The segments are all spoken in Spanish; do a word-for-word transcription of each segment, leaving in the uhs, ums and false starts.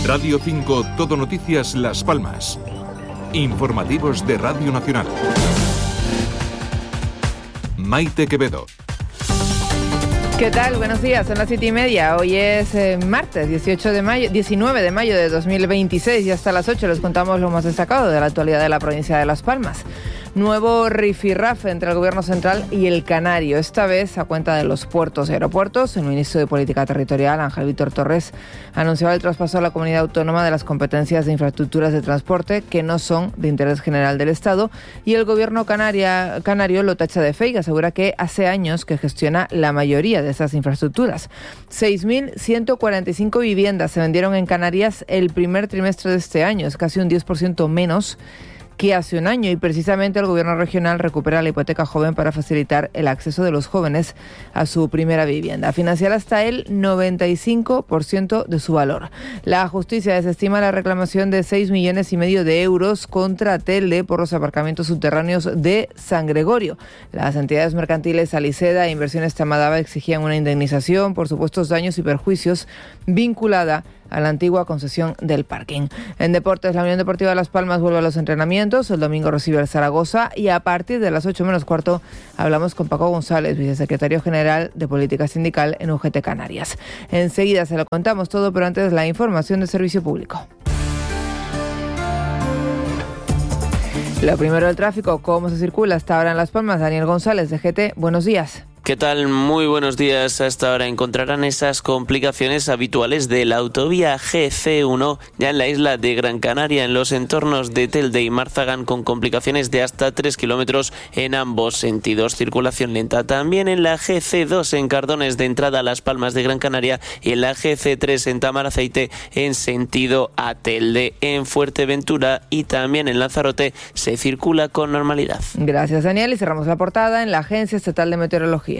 Radio cinco, Todo Noticias Las Palmas. Informativos de Radio Nacional. Maite Quevedo. ¿Qué tal? Buenos días, son las siete y media. Hoy es eh, martes dieciocho de mayo, diecinueve de mayo de dos mil veintiséis y hasta las ocho les contamos lo más destacado de la actualidad de la provincia de Las Palmas. Nuevo rifirrafe entre el Gobierno Central y el Canario, esta vez a cuenta de los puertos y aeropuertos. El ministro de Política Territorial, Ángel Víctor Torres, anunciaba el traspaso a la comunidad autónoma de las competencias de infraestructuras de transporte que no son de interés general del Estado, y el Gobierno canaria, canario lo tacha de fake. Asegura que hace años que gestiona la mayoría de esas infraestructuras. seis mil ciento cuarenta y cinco viviendas se vendieron en Canarias el primer trimestre de este año, es casi un diez por ciento menos que hace un año, y precisamente el Gobierno regional recupera la hipoteca joven para facilitar el acceso de los jóvenes a su primera vivienda, financiar hasta el noventa y cinco por ciento de su valor. La justicia desestima la reclamación de seis millones y medio de euros contra Telde por los aparcamientos subterráneos de San Gregorio. Las entidades mercantiles Aliseda e Inversiones Tamadaba exigían una indemnización por supuestos daños y perjuicios vinculada a la antigua concesión del parking. En deportes, la Unión Deportiva de Las Palmas vuelve a los entrenamientos. El domingo recibe al Zaragoza y a partir de las ocho menos cuarto hablamos con Paco González, vicesecretario general de Política Sindical en U G T Canarias. Enseguida se lo contamos todo, pero antes la información de servicio público. Lo primero, el tráfico. ¿Cómo se circula hasta ahora en Las Palmas? Daniel González, de G T, buenos días. ¿Qué tal? Muy buenos días. Hasta ahora encontrarán esas complicaciones habituales de la autovía G C uno ya en la isla de Gran Canaria, en los entornos de Telde y Marzagán, con complicaciones de hasta tres kilómetros en ambos sentidos. Circulación lenta también en la G C dos en Cardones de entrada a Las Palmas de Gran Canaria y en la G C tres en Tamaraceite en sentido a Telde. En Fuerteventura y también en Lanzarote se circula con normalidad. Gracias, Daniel. Y cerramos la portada en la Agencia Estatal de Meteorología.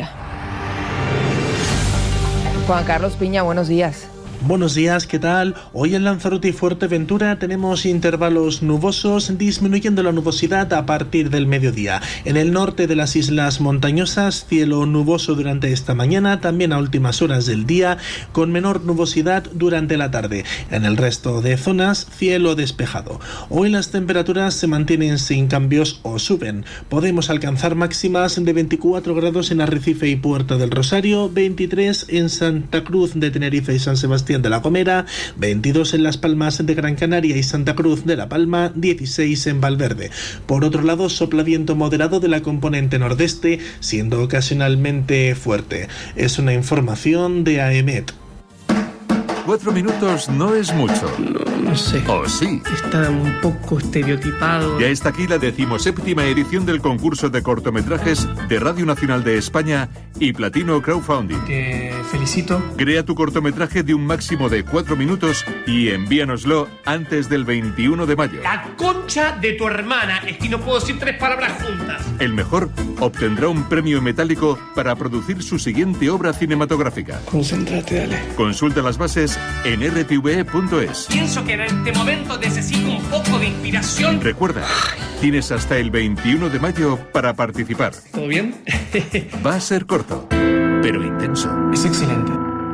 Juan Carlos Piña, buenos días. Buenos días, ¿qué tal? Hoy en Lanzarote y Fuerteventura tenemos intervalos nubosos, disminuyendo la nubosidad a partir del mediodía. En el norte de las islas montañosas, cielo nuboso durante esta mañana, también a últimas horas del día, con menor nubosidad durante la tarde. En el resto de zonas, cielo despejado. Hoy las temperaturas se mantienen sin cambios o suben. Podemos alcanzar máximas de veinticuatro grados en Arrecife y Puerto del Rosario, veintitrés en Santa Cruz de Tenerife y San Sebastián de La Gomera, veintidós en Las Palmas de Gran Canaria y Santa Cruz de La Palma, dieciséis en Valverde. Por otro lado, sopla viento moderado de la componente nordeste, siendo ocasionalmente fuerte. Es una información de AEMET. Cuatro minutos no es mucho. No, no sé. ¿O sí? Está un poco estereotipado. Ya está aquí la decimoséptima edición del concurso de cortometrajes de Radio Nacional de España y Platino Crowdfunding. Te felicito. Crea tu cortometraje de un máximo de cuatro minutos y envíanoslo antes del veintiuno de mayo. La concha de tu hermana. Es que no puedo decir tres palabras juntas. El mejor obtendrá un premio metálico para producir su siguiente obra cinematográfica. Concéntrate, dale. Consulta las bases en r t v punto es. Pienso que en este momento necesito un poco de inspiración. Recuerda, tienes hasta el veintiuno de mayo para participar. ¿Todo bien? Va a ser corto, pero intenso. Es excelente.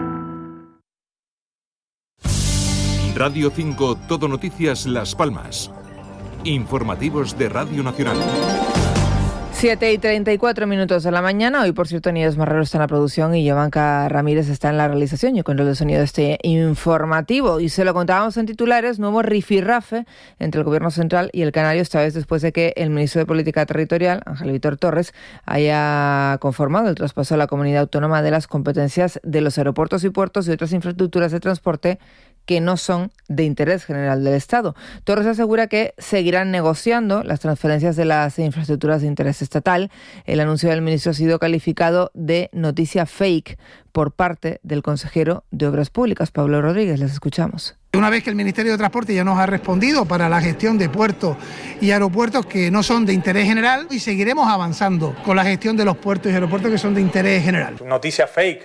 Radio cinco, Todo Noticias Las Palmas. Informativos de Radio Nacional. siete y treinta y cuatro minutos de la mañana. Hoy, por cierto, Nieves Marrero está en la producción y Yovanka Ramírez está en la realización y control de sonido de este informativo. Y se lo contábamos en titulares, nuevo rifirrafe entre el Gobierno Central y el Canario, esta vez después de que el ministro de Política Territorial, Ángel Víctor Torres, haya conformado el traspaso a la comunidad autónoma de las competencias de los aeropuertos y puertos y otras infraestructuras de transporte que no son de interés general del Estado. Torres asegura que seguirán negociando las transferencias de las infraestructuras de interés estatal. El anuncio del ministro ha sido calificado de noticia fake por parte del consejero de Obras Públicas, Pablo Rodríguez. Les escuchamos. Una vez que el Ministerio de Transporte ya nos ha respondido para la gestión de puertos y aeropuertos que no son de interés general, y seguiremos avanzando con la gestión de los puertos y aeropuertos que son de interés general. Noticia fake.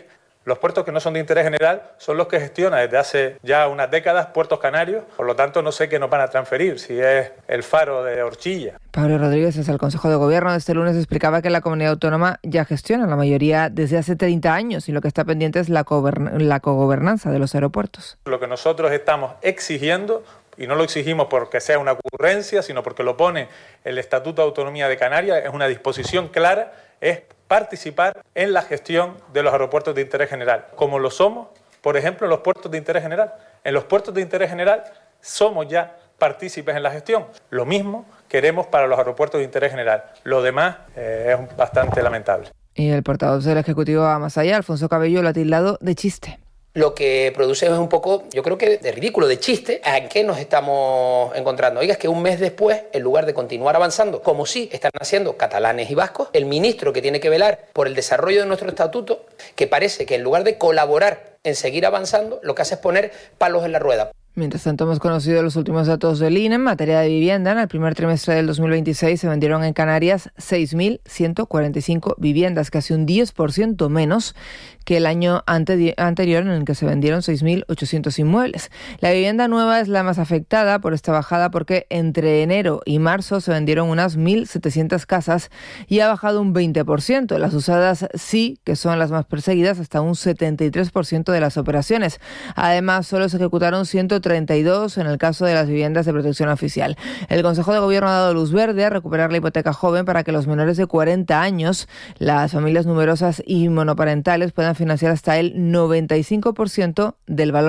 Los puertos que no son de interés general son los que gestiona desde hace ya unas décadas Puertos Canarios, por lo tanto no sé qué nos van a transferir, si es el Faro de Orchilla. Pablo Rodríguez, desde el Consejo de Gobierno de este lunes, explicaba que la comunidad autónoma ya gestiona la mayoría desde hace treinta años y lo que está pendiente es la, cogobern- la cogobernanza de los aeropuertos. Lo que nosotros estamos exigiendo, y no lo exigimos porque sea una ocurrencia, sino porque lo pone el Estatuto de Autonomía de Canarias, es una disposición clara, es participar en la gestión de los aeropuertos de interés general, como lo somos, por ejemplo, en los puertos de interés general. En los puertos de interés general somos ya partícipes en la gestión. Lo mismo queremos para los aeropuertos de interés general. Lo demás eh, es bastante lamentable. Y el portavoz del Ejecutivo va más allá, Alfonso Cabello, lo ha tildado de chiste. Lo que produce es un poco, yo creo que de ridículo, de chiste. ¿En qué nos estamos encontrando? Oiga, es que un mes después, en lugar de continuar avanzando, como sí están haciendo catalanes y vascos, el ministro que tiene que velar por el desarrollo de nuestro estatuto, que parece que en lugar de colaborar en seguir avanzando, lo que hace es poner palos en la rueda. Mientras tanto, hemos conocido los últimos datos del I N E en materia de vivienda. En el primer trimestre del dos mil veintiséis se vendieron en Canarias seis mil ciento cuarenta y cinco viviendas, casi un diez por ciento menos que el año ante- anterior, en el que se vendieron seis mil ochocientos inmuebles. La vivienda nueva es la más afectada por esta bajada porque entre enero y marzo se vendieron unas mil setecientas casas y ha bajado un veinte por ciento. Las usadas sí, que son las más perseguidas, hasta un setenta y tres por ciento de las operaciones. Además, solo se ejecutaron ciento treinta y dos en el caso de las viviendas de protección oficial. El Consejo de Gobierno ha dado luz verde a recuperar la hipoteca joven para que los menores de cuarenta años, las familias numerosas y monoparentales puedan financiar hasta el noventa y cinco por ciento del valor